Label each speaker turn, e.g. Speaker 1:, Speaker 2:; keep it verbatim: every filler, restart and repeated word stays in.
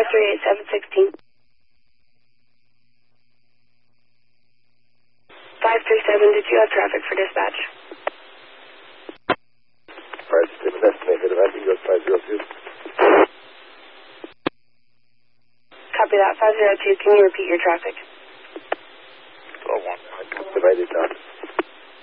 Speaker 1: three eight seven one six. five three seven, did you have traffic for dispatch?
Speaker 2: five three seven, estimated arriving at five zero two.
Speaker 1: Copy that, five zero two, can you repeat your traffic?
Speaker 2: Oh, one. Divided down.